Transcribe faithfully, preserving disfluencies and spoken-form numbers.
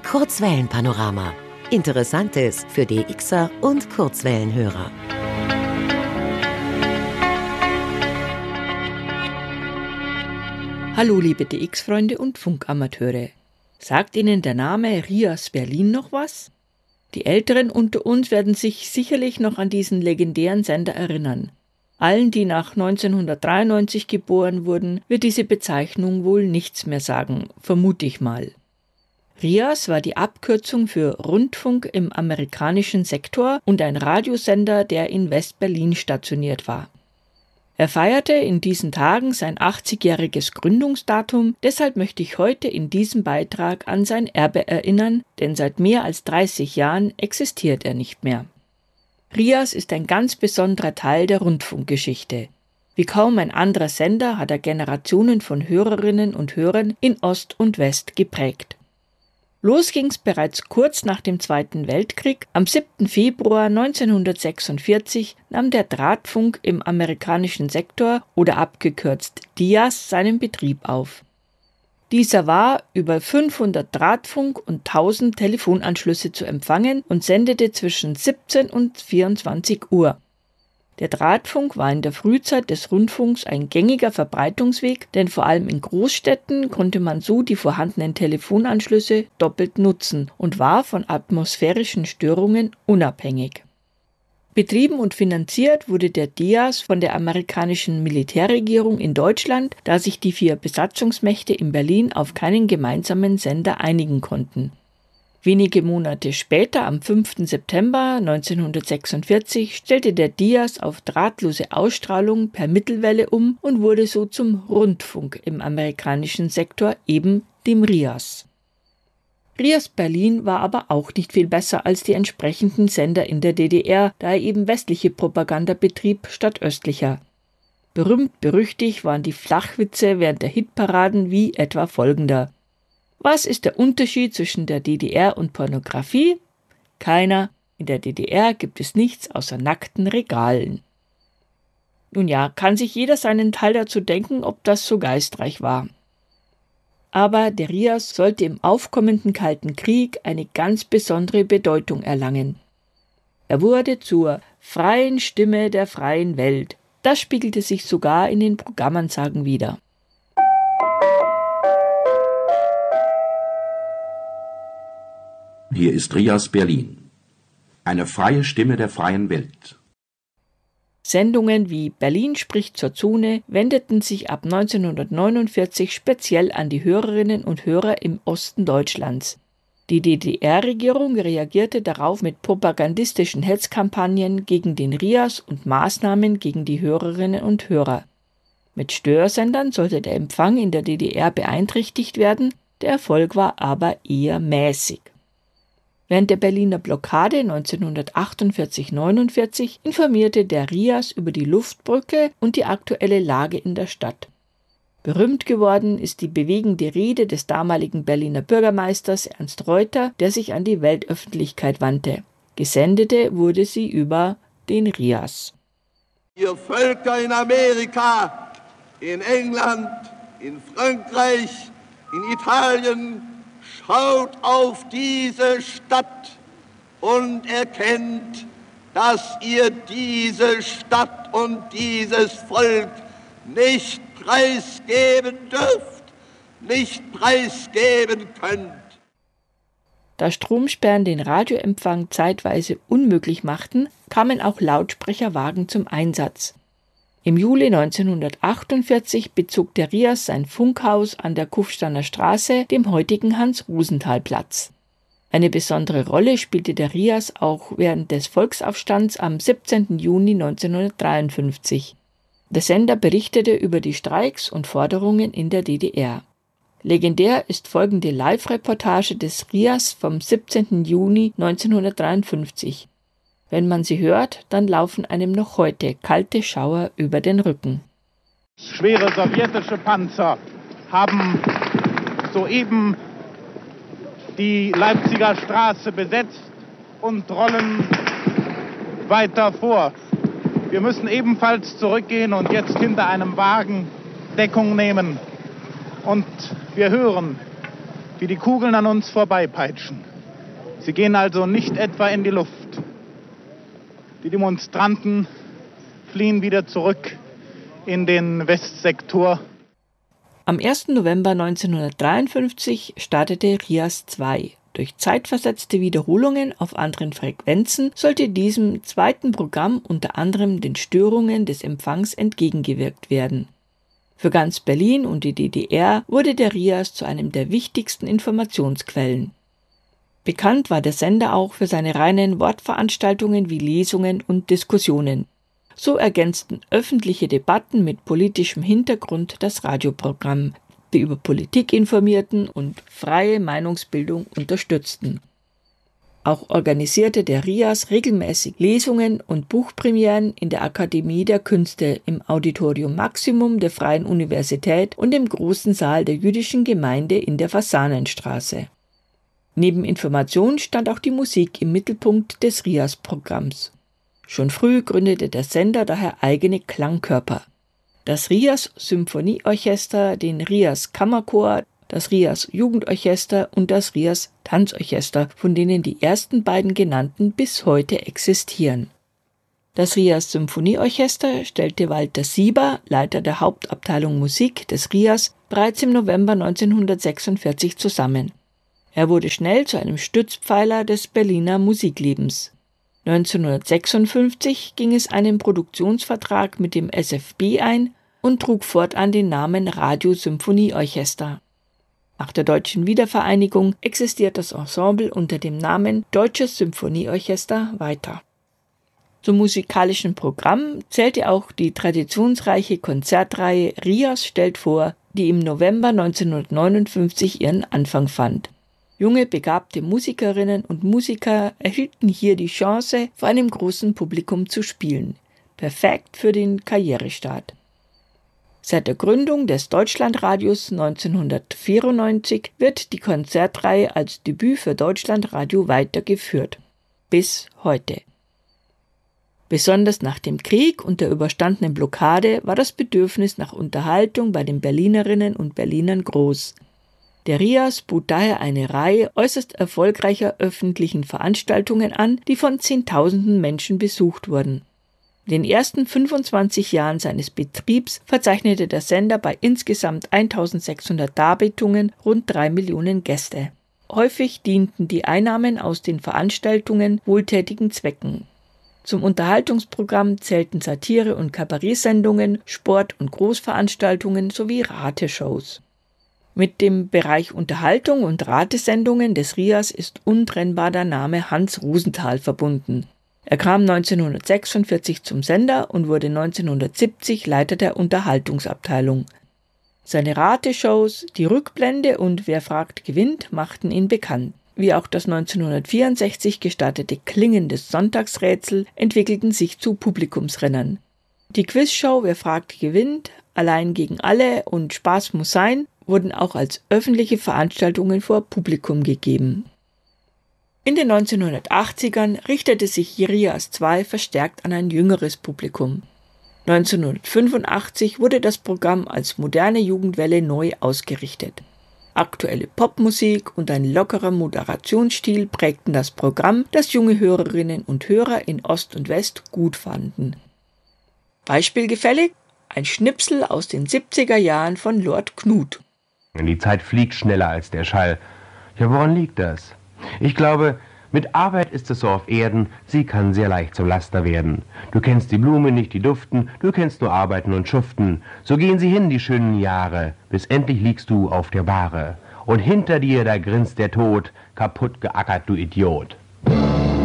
Kurzwellenpanorama. Interessantes für D Xer und Kurzwellenhörer. Hallo liebe D X-Freunde und Funkamateure. Sagt Ihnen der Name RIAS Berlin noch was? Die Älteren unter uns werden sich sicherlich noch an diesen legendären Sender erinnern. Allen, die nach neunzehnhundertdreiundneunzig geboren wurden, wird diese Bezeichnung wohl nichts mehr sagen, vermute ich mal. RIAS war die Abkürzung für Rundfunk im amerikanischen Sektor und ein Radiosender, der in West-Berlin stationiert war. Er feierte in diesen Tagen sein achtzigjähriges Gründungsdatum, deshalb möchte ich heute in diesem Beitrag an sein Erbe erinnern, denn seit mehr als dreißig Jahren existiert er nicht mehr. RIAS ist ein ganz besonderer Teil der Rundfunkgeschichte. Wie kaum ein anderer Sender hat er Generationen von Hörerinnen und Hörern in Ost und West geprägt. Los ging's bereits kurz nach dem Zweiten Weltkrieg. Am siebten Februar neunzehnhundertsechsundvierzig nahm der Drahtfunk im amerikanischen Sektor oder abgekürzt D I A S seinen Betrieb auf. Dieser war über fünfhundert Drahtfunk- und tausend Telefonanschlüsse zu empfangen und sendete zwischen siebzehn und vierundzwanzig Uhr. Der Drahtfunk war in der Frühzeit des Rundfunks ein gängiger Verbreitungsweg, denn vor allem in Großstädten konnte man so die vorhandenen Telefonanschlüsse doppelt nutzen und war von atmosphärischen Störungen unabhängig. Betrieben und finanziert wurde der D I A S von der amerikanischen Militärregierung in Deutschland, da sich die vier Besatzungsmächte in Berlin auf keinen gemeinsamen Sender einigen konnten. Wenige Monate später, am fünften September neunzehnhundertsechsundvierzig, stellte der D I A S auf drahtlose Ausstrahlung per Mittelwelle um und wurde so zum Rundfunk im amerikanischen Sektor, eben dem RIAS. RIAS Berlin war aber auch nicht viel besser als die entsprechenden Sender in der D D R, da er eben westliche Propaganda betrieb statt östlicher. Berühmt berüchtigt waren die Flachwitze während der Hitparaden wie etwa folgender: Was ist der Unterschied zwischen der D D R und Pornografie? Keiner. In der D D R gibt es nichts außer nackten Regalen. Nun ja, kann sich jeder seinen Teil dazu denken, ob das so geistreich war. Aber der RIAS sollte im aufkommenden Kalten Krieg eine ganz besondere Bedeutung erlangen. Er wurde zur freien Stimme der freien Welt. Das spiegelte sich sogar in den Programmansagen wider. Hier ist RIAS Berlin, eine freie Stimme der freien Welt. Sendungen wie Berlin spricht zur Zone wendeten sich ab neunzehnhundertneunundvierzig speziell an die Hörerinnen und Hörer im Osten Deutschlands. Die D D R-Regierung reagierte darauf mit propagandistischen Hetzkampagnen gegen den RIAS und Maßnahmen gegen die Hörerinnen und Hörer. Mit Störsendern sollte der Empfang in der D D R beeinträchtigt werden, der Erfolg war aber eher mäßig. Während der Berliner Blockade neunzehnhundertachtundvierzig neunundvierzig informierte der RIAS über die Luftbrücke und die aktuelle Lage in der Stadt. Berühmt geworden ist die bewegende Rede des damaligen Berliner Bürgermeisters Ernst Reuter, der sich an die Weltöffentlichkeit wandte. Gesendete wurde sie über den RIAS. Ihr Völker in Amerika, in England, in Frankreich, in Italien, schaut auf diese Stadt und erkennt, dass ihr diese Stadt und dieses Volk nicht preisgeben dürft, nicht preisgeben könnt. Da Stromsperren den Radioempfang zeitweise unmöglich machten, kamen auch Lautsprecherwagen zum Einsatz. Im Juli neunzehnhundertachtundvierzig bezog der RIAS sein Funkhaus an der Kufsteiner Straße, dem heutigen Hans-Rosenthal-Platz. Eine besondere Rolle spielte der RIAS auch während des Volksaufstands am siebzehnten Juni neunzehnhundertdreiundfünfzig. Der Sender berichtete über die Streiks und Forderungen in der D D R. Legendär ist folgende Live-Reportage des RIAS vom siebzehnten Juni neunzehnhundertdreiundfünfzig. Wenn man sie hört, dann laufen einem noch heute kalte Schauer über den Rücken. Schwere sowjetische Panzer haben soeben die Leipziger Straße besetzt und rollen weiter vor. Wir müssen ebenfalls zurückgehen und jetzt hinter einem Wagen Deckung nehmen. Und wir hören wie die Kugeln an uns vorbeipeitschen. Sie gehen also nicht etwa in die Luft. Die Demonstranten fliehen wieder zurück in den Westsektor. Am ersten November neunzehnhundertdreiundfünfzig startete RIAS zwei. Durch zeitversetzte Wiederholungen auf anderen Frequenzen sollte diesem zweiten Programm unter anderem den Störungen des Empfangs entgegengewirkt werden. Für ganz Berlin und die D D R wurde der RIAS zu einem der wichtigsten Informationsquellen. Bekannt war der Sender auch für seine reinen Wortveranstaltungen wie Lesungen und Diskussionen. So ergänzten öffentliche Debatten mit politischem Hintergrund das Radioprogramm, die über Politik informierten und freie Meinungsbildung unterstützten. Auch organisierte der RIAS regelmäßig Lesungen und Buchpremieren in der Akademie der Künste, im Auditorium Maximum der Freien Universität und im großen Saal der jüdischen Gemeinde in der Fasanenstraße. Neben Information stand auch die Musik im Mittelpunkt des RIAS-Programms. Schon früh gründete der Sender daher eigene Klangkörper. Das RIAS Symphonieorchester, den RIAS Kammerchor, das RIAS Jugendorchester und das RIAS Tanzorchester, von denen die ersten beiden genannten bis heute existieren. Das RIAS Symphonieorchester stellte Walter Sieber, Leiter der Hauptabteilung Musik des RIAS, bereits im November neunzehnhundertsechsundvierzig zusammen. Er wurde schnell zu einem Stützpfeiler des Berliner Musiklebens. neunzehnhundertsechsundfünfzig ging es einen Produktionsvertrag mit dem S F B ein und trug fortan den Namen Radio-Symphonieorchester. Nach der deutschen Wiedervereinigung existiert das Ensemble unter dem Namen Deutsches Symphonieorchester weiter. Zum musikalischen Programm zählte auch die traditionsreiche Konzertreihe RIAS stellt vor, die im November neunzehnhundertneunundfünfzig ihren Anfang fand. Junge, begabte Musikerinnen und Musiker erhielten hier die Chance, vor einem großen Publikum zu spielen. Perfekt für den Karrierestart. Seit der Gründung des Deutschlandradios neunzehnhundertvierundneunzig wird die Konzertreihe als Debüt für Deutschlandradio weitergeführt. Bis heute. Besonders nach dem Krieg und der überstandenen Blockade war das Bedürfnis nach Unterhaltung bei den Berlinerinnen und Berlinern groß. Der RIAS bot daher eine Reihe äußerst erfolgreicher öffentlichen Veranstaltungen an, die von Zehntausenden Menschen besucht wurden. In den ersten fünfundzwanzig Jahren seines Betriebs verzeichnete der Sender bei insgesamt eintausendsechshundert Darbietungen rund drei Millionen Gäste. Häufig dienten die Einnahmen aus den Veranstaltungen wohltätigen Zwecken. Zum Unterhaltungsprogramm zählten Satire- und Kabarettsendungen, Sport- und Großveranstaltungen sowie Rateshows. Mit dem Bereich Unterhaltung und Ratesendungen des RIAS ist untrennbar der Name Hans Rosenthal verbunden. Er kam neunzehnhundertsechsundvierzig zum Sender und wurde neunzehnhundertsiebzig Leiter der Unterhaltungsabteilung. Seine Rateshows, die Rückblende und Wer fragt gewinnt machten ihn bekannt. Wie auch das neunzehnhundertvierundsechzig gestartete Klingendes Sonntagsrätsel entwickelten sich zu Publikumsrennern. Die Quizshow Wer fragt gewinnt, Allein gegen alle und Spaß muss sein wurden auch als öffentliche Veranstaltungen vor Publikum gegeben. In den neunzehnhundertachtzigern richtete sich RIAS zwei verstärkt an ein jüngeres Publikum. neunzehnhundertfünfundachtzig wurde das Programm als moderne Jugendwelle neu ausgerichtet. Aktuelle Popmusik und ein lockerer Moderationsstil prägten das Programm, das junge Hörerinnen und Hörer in Ost und West gut fanden. Beispielgefällig ein Schnipsel aus den siebziger Jahren von Lord Knut. Die Zeit fliegt schneller als der Schall. Ja, woran liegt das? Ich glaube, mit Arbeit ist es so auf Erden, sie kann sehr leicht zum Laster werden. Du kennst die Blume nicht, die duften, du kennst nur Arbeiten und Schuften. So gehen sie hin, die schönen Jahre, bis endlich liegst du auf der Bahre. Und hinter dir, da grinst der Tod, kaputt geackert, du Idiot.